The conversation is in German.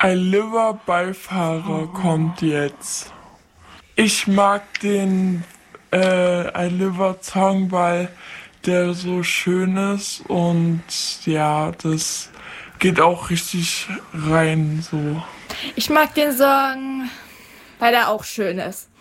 I Liver Beifahrer kommt jetzt. Ich mag den I Liver Song, weil der so schön ist und ja, das geht auch richtig rein so. Ich mag den Song, weil er auch schön ist.